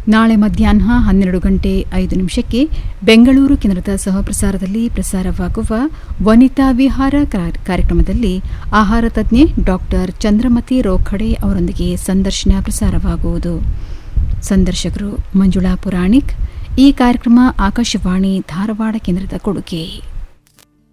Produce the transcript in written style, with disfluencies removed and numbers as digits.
ನಾಳೆ ಮಧ್ಯಾಹ್ನ 12:05 ಬೆಂಗಳೂರು ಕೇಂದ್ರದ ಸಹಪ್ರಸಾರದಲ್ಲಿ ಪ್ರಸಾರವಾಗುವ ವನಿತಾ ವಿಹಾರ ಕಾರ್ಯಕ್ರಮದಲ್ಲಿ ಆಹಾರ ತಜ್ಞೆ ಡಾ ಚಂದ್ರಮತಿ ರೋಖಡೆ ಅವರೊಂದಿಗೆ ಸಂದರ್ಶನ ಪ್ರಸಾರವಾಗುವುದು. ಸಂದರ್ಶಕರು ಮಂಜುಳಾ ಪುರಾಣಿಕ್. ಈ ಕಾರ್ಯಕ್ರಮ ಆಕಾಶವಾಣಿ ಧಾರವಾಡ ಕೇಂದ್ರದ ಕೊಡುಗೆ.